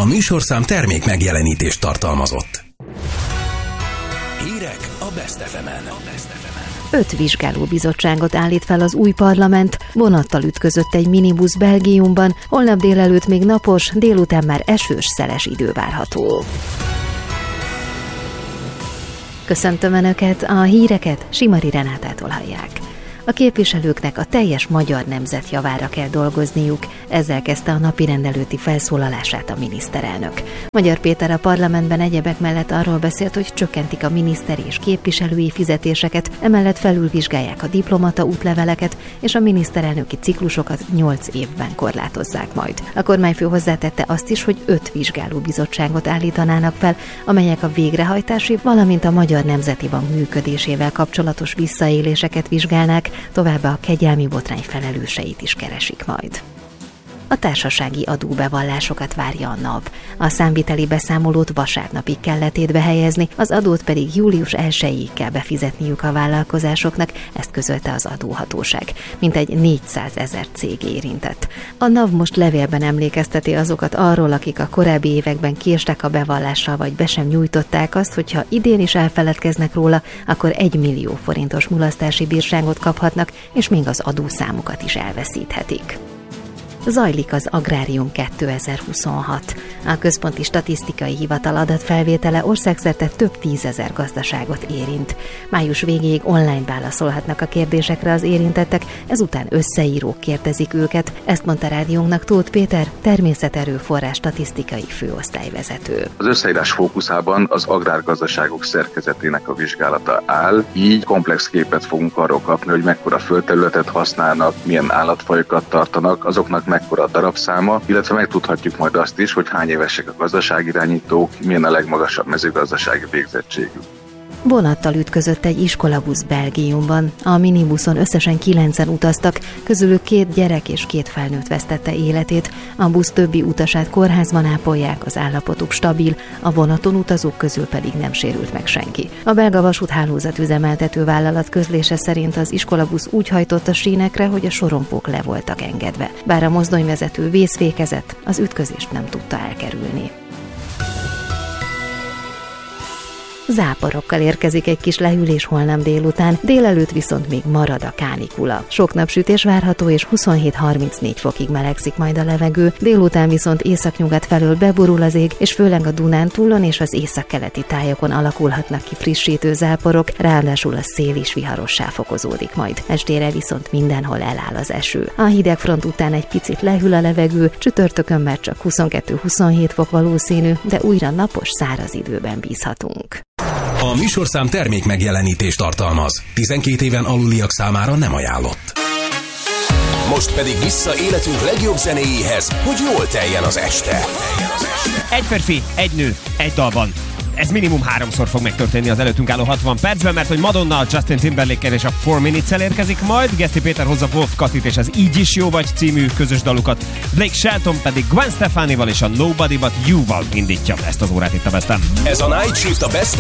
műsorszám termék megjelenítést tartalmazott. Hírek a Best FM-en. 5 vizsgálóbizottságot állít fel az új parlament, vonattal ütközött egy minibusz Belgiumban, holnap délelőtt még napos, délután már esős, szeles idő várható. Köszöntöm Önöket, a híreket Simari Renátától hallják. A képviselőknek a teljes magyar nemzet javára kell dolgozniuk, ezzel kezdte a napirend előtti felszólalását a miniszterelnök. Magyar Péter a parlamentben egyebek mellett arról beszélt, hogy csökkentik a miniszteri és képviselői fizetéseket, emellett felülvizsgálják a diplomata útleveleket, és a miniszterelnöki ciklusokat 8 évben korlátozzák majd. A kormányfő hozzátette azt is, hogy 5 vizsgálóbizottságot állítanának fel, amelyek a végrehajtási, valamint a Magyar Nemzeti Bank működésével kapcsolatos visszaéléseket vizsgálnák, továbbá a kegyelmi botrány felelőseit is keresik majd. A társasági adóbevallásokat várja a NAV. A számviteli beszámolót vasárnapig kell letétbe helyezni, az adót pedig július 1-ig kell befizetniük a vállalkozásoknak, ezt közölte az adóhatóság. Mintegy 400 000 cég érintett. A NAV most levélben emlékezteti azokat arról, akik a korábbi években késtek a bevallással, vagy be sem nyújtották azt, hogyha idén is elfeledkeznek róla, akkor 1 millió forintos mulasztási bírságot kaphatnak, és még az adószámukat is elveszíthetik. Zajlik az Agrárium 2026. A Központi Statisztikai Hivatal adatfelvétele országszerte több 10 000 gazdaságot érint. Május végéig online válaszolhatnak a kérdésekre az érintettek, ezután összeírók kérdezik őket, ezt mondta rádiónknak Tóth Péter, természeterőforrás statisztikai főosztályvezető. Az összeírás fókuszában az agrárgazdaságok szerkezetének a vizsgálata áll, így komplex képet fogunk arról kapni, hogy mekkora földterületet használnak, milyen állatfajokat tartanak, azoknak mekkora a darabszáma, illetve megtudhatjuk majd azt is, hogy hány évesek a gazdaságirányítók, milyen a legmagasabb mezőgazdasági végzettségük. Vonattal ütközött egy iskolabusz Belgiumban. A minibuszon összesen 9-en utaztak, közülük 2 gyerek és 2 felnőtt vesztette életét. A busz többi utasát kórházban ápolják, az állapotuk stabil, a vonaton utazók közül pedig nem sérült meg senki. A belga vasúthálózat üzemeltető vállalat közlése szerint az iskolabusz úgy hajtott a sínekre, hogy a sorompók le voltak engedve. Bár a mozdonyvezető vészfékezett, az ütközést nem tudta elkerülni. Záporokkal érkezik egy kis lehűlés holnap délután, délelőtt viszont még marad a kánikula. Sok napsütés várható, és 27-34 fokig melegszik majd a levegő, délután viszont északnyugat felől beborul az ég, és főleg a Dunántúlon és az északkeleti tájakon alakulhatnak ki frissítő záporok, ráadásul a szél is viharossá fokozódik majd. Estére viszont mindenhol eláll az eső. A hidegfront után egy picit lehűl a levegő, csütörtökön már csak 22-27 fok valószínű, de újra napos, száraz időben bízhatunk. A műsorszám termék megjelenítést tartalmaz. 12 éven aluliak számára nem ajánlott. Most pedig vissza életünk legjobb zenéjéhez, hogy jól teljen az este. Egy férfi, egy nő, egy dalban. Ez minimum 3-szor fog megtörténni az előttünk álló 60 percben, mert hogy Madonna a Justin Timberlake-kel és a 4 Minutes-el érkezik majd, Geszti Péter hozza Wolf Katit és az Így is jó vagy című közös dalukat, Blake Shelton pedig Gwen Stefanival és a Nobody But You-val indítja ezt az órát itt a Best-en. Ez a Night Shift a Best